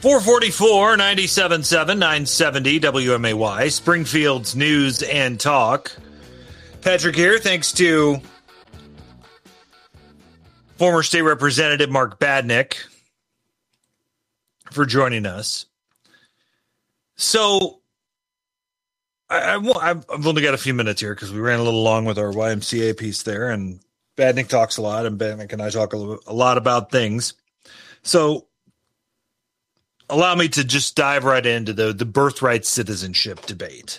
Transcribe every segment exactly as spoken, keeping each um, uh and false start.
four forty-four, ninety-seven point seven, nine seventy W M A Y, Springfield's News and Talk. Patrick here, thanks to former state representative Mark Badnick for joining us. So, I, I, I've only got a few minutes here because we ran a little long with our Y M C A piece there, and Badnick talks a lot, and Badnick and I talk a, little, a lot about things. So, allow me to just dive right into the, the birthright citizenship debate.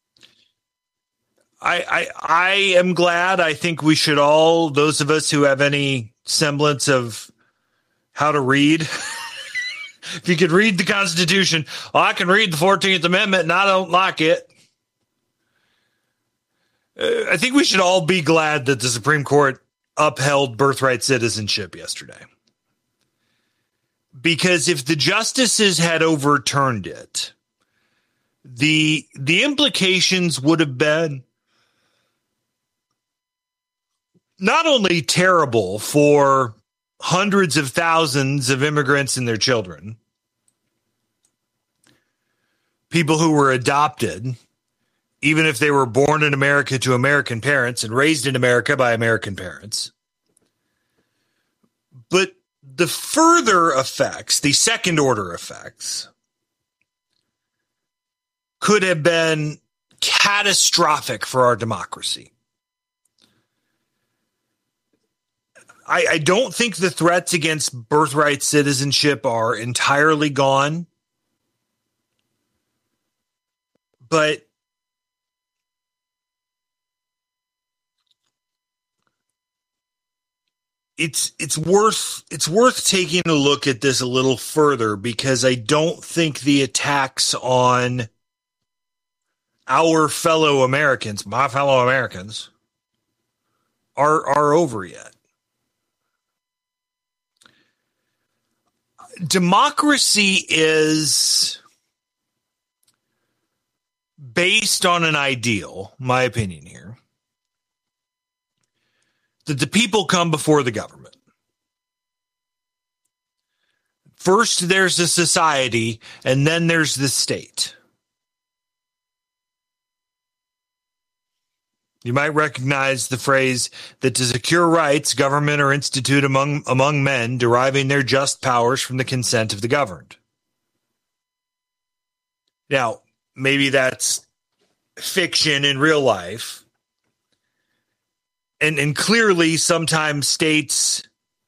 I, I I am glad. I think we should all, those of us who have any semblance of how to read, if you could read the Constitution, well, I can read the fourteenth Amendment and I don't like it. Uh, I think we should all be glad that the Supreme Court upheld birthright citizenship yesterday. Because if the justices had overturned it, the the implications would have been not only terrible for hundreds of thousands of immigrants and their children, people who were adopted, even if they were born in America to American parents and raised in America by American parents, but the further effects, the second order effects, could have been catastrophic for our democracy. I, I don't think the threats against birthright citizenship are entirely gone, but It's it's worth it's worth taking a look at this a little further, because I don't think the attacks on our fellow Americans, my fellow Americans, are are over yet. Democracy is based on an ideal, my opinion here, that the people come before the government. First, there's the society, and then there's the state. You might recognize the phrase that to secure rights, government or institute among, among men, deriving their just powers from the consent of the governed. Now, maybe that's fiction in real life. And, and clearly, sometimes states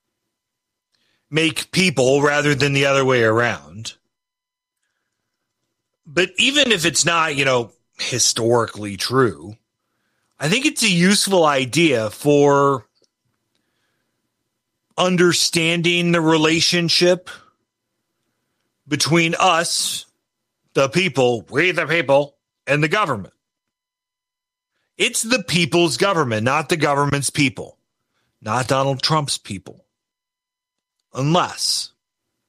make people rather than the other way around. But even if it's not, you know, historically true, I think it's a useful idea for understanding the relationship between us, the people, we the people, and the government. It's the people's government, not the government's people, not Donald Trump's people. Unless,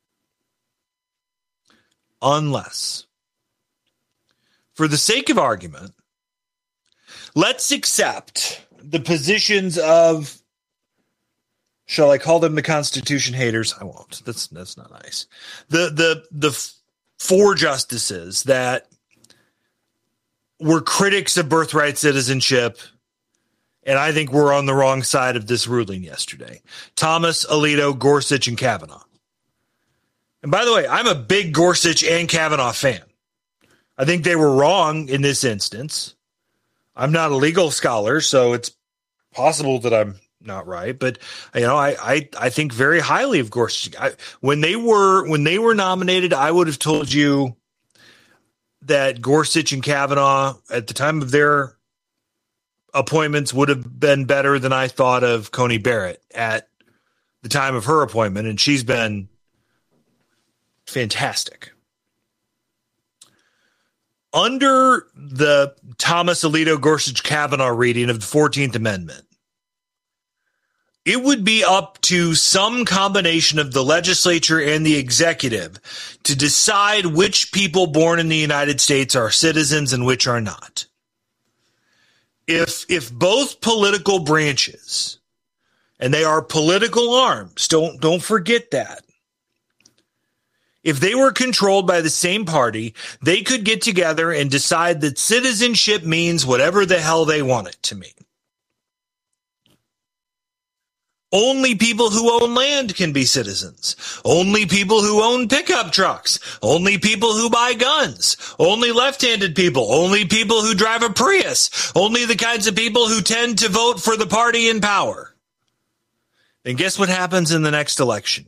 unless, for the sake of argument, let's accept the positions of, shall I call them the Constitution haters? I won't. That's that's not nice. The the the four justices that were critics of birthright citizenship, and I think we're on the wrong side of this ruling yesterday. Thomas, Alito, Gorsuch, and Kavanaugh. And by the way, I'm a big Gorsuch and Kavanaugh fan. I think they were wrong in this instance. I'm not a legal scholar, so it's possible that I'm not right. But you know, I I, I think very highly of Gorsuch. I, when they were when they were nominated, I would have told you that Gorsuch and Kavanaugh at the time of their appointments would have been better than I thought of Coney Barrett at the time of her appointment, and she's been fantastic. Under the Thomas, Alito, Gorsuch, Kavanaugh reading of the fourteenth Amendment, it would be up to some combination of the legislature and the executive to decide which people born in the United States are citizens and which are not. If if both political branches, and they are political arms, don't don't forget that. if they were controlled by the same party, they could get together and decide that citizenship means whatever the hell they want it to mean. Only people who own land can be citizens. Only people who own pickup trucks. Only people who buy guns. Only left-handed people. Only people who drive a Prius. Only the kinds of people who tend to vote for the party in power. And guess what happens in the next election?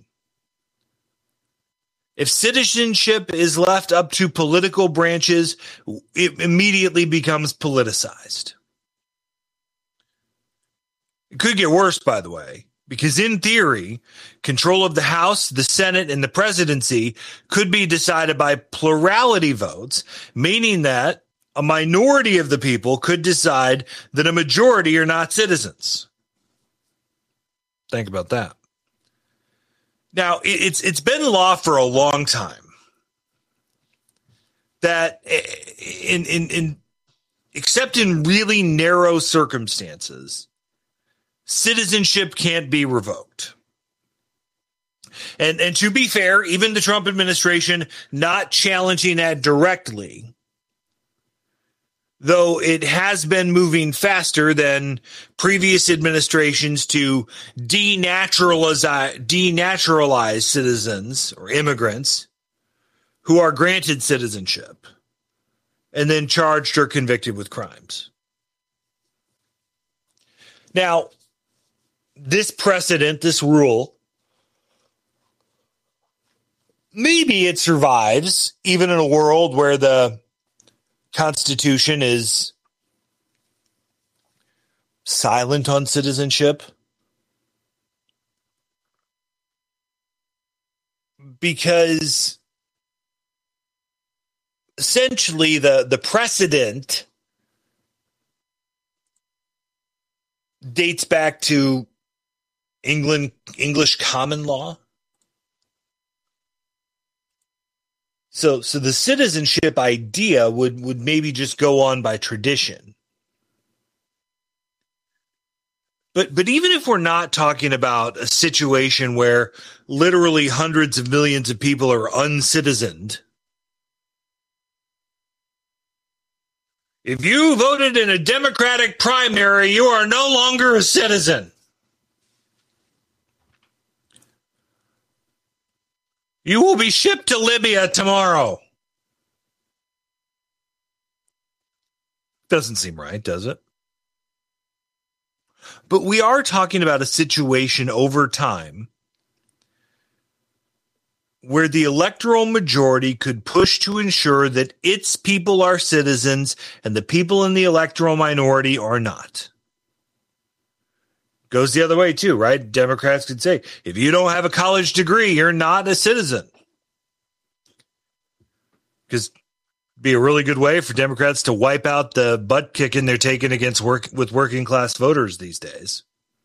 If citizenship is left up to political branches, it immediately becomes politicized. It could get worse, by the way, because in theory, control of the House, the Senate, and the presidency could be decided by plurality votes, meaning that a minority of the people could decide that a majority are not citizens. Think about that. Now, it's it's been law for a long time that in in, in except in really narrow circumstances, citizenship can't be revoked. And and to be fair, even the Trump administration not challenging that directly, though it has been moving faster than previous administrations to denaturalize, denaturalize citizens or immigrants who are granted citizenship and then charged or convicted with crimes. Now, this precedent, this rule, maybe it survives even in a world where the Constitution is silent on citizenship, because essentially the, the precedent dates back to England, English common law. So, so the citizenship idea would, would maybe just go on by tradition. But, but even if we're not talking about a situation where literally hundreds of millions of people are uncitizened, if you voted in a Democratic primary, you are no longer a citizen. You will be shipped to Libya tomorrow. Doesn't seem right, does it? But we are talking about a situation over time where the electoral majority could push to ensure that its people are citizens and the people in the electoral minority are not. Goes the other way too, right? Democrats could say, if you don't have a college degree, you're not a citizen. Because it'd be a really good way for Democrats to wipe out the butt kicking they're taking against work with working class voters these days.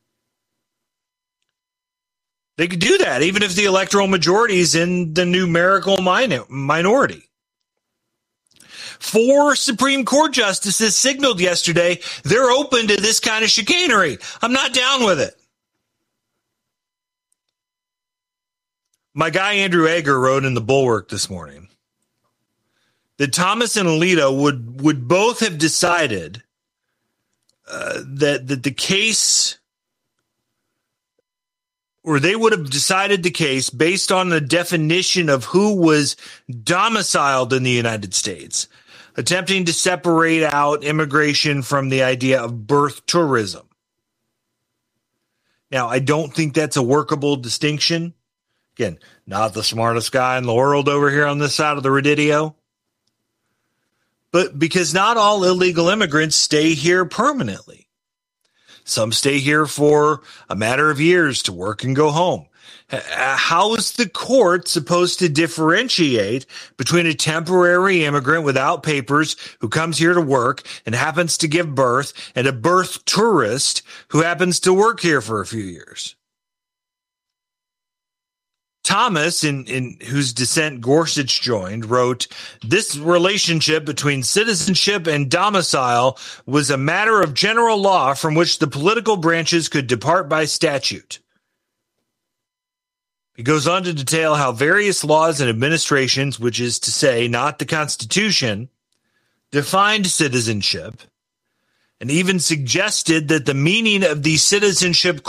They could do that even if the electoral majority is in the numerical min- minority. Four Supreme Court justices signaled yesterday they're open to this kind of chicanery. I'm not down with it. My guy Andrew Ager wrote in the Bulwark this morning that Thomas and Alito would, would both have decided uh, that, that the case, or they would have decided the case based on the definition of who was domiciled in the United States, attempting to separate out immigration from the idea of birth tourism. Now, I don't think that's a workable distinction. Again, not the smartest guy in the world over here on this side of the Radidio. But because not all illegal immigrants stay here permanently. Some stay here for a matter of years to work and go home. How is the court supposed to differentiate between a temporary immigrant without papers who comes here to work and happens to give birth and a birth tourist who happens to work here for a few years? Thomas, in, in whose dissent Gorsuch joined, wrote, "This relationship between citizenship and domicile was a matter of general law from which the political branches could depart by statute." It goes on to detail how various laws and administrations, which is to say not the Constitution, defined citizenship, and even suggested that the meaning of these citizenship